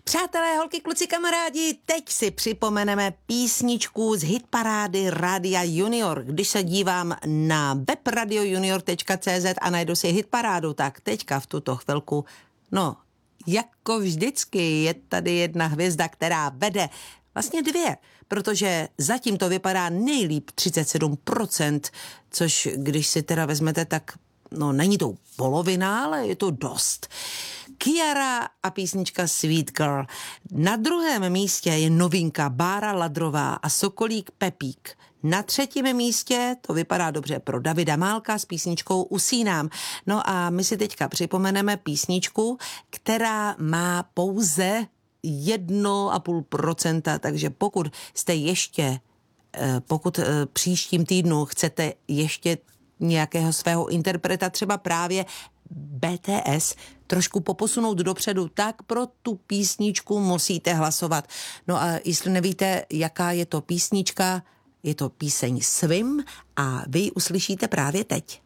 Přátelé, holky, kluci, kamarádi, teď si připomeneme písničku z hitparády Rádia Junior. Když se dívám na web radiojunior.cz a najdu si hitparádu, tak teďka v tuto chvilku, no, jako vždycky je tady jedna hvězda, která vede, vlastně dvě, protože zatím to vypadá nejlíp 37%, což když si teda vezmete, tak no není to polovina, ale je to dost. Kiara a písnička Sweet Girl. Na druhém místě je novinka Bára Ladrová a Sokolík Pepík. Na třetím místě to vypadá dobře pro Davida Málka s písničkou Usínám. No a my si teďka připomeneme písničku, která má pouze 1,5%, takže pokud příštím týdnu chcete ještě nějakého svého interpreta, třeba právě BTS, trošku poposunout dopředu, tak pro tu písničku musíte hlasovat. No a jestli nevíte, jaká je to písnička, je to píseň Swim a vy ji uslyšíte právě teď.